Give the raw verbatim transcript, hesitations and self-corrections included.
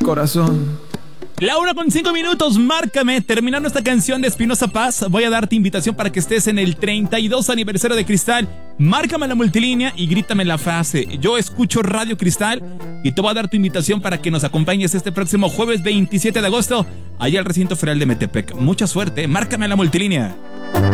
corazón. La una con cinco minutos, márcame. Terminando esta canción de Espinosa Paz, voy a darte invitación para que estés en el treinta y dos aniversario de Cristal. Márcame la multilínea y grítame la frase: yo escucho Radio Cristal. Y te voy a dar tu invitación para que nos acompañes este próximo jueves veintisiete de agosto allá al recinto ferial de Metepec. Mucha suerte, márcame la multilínea.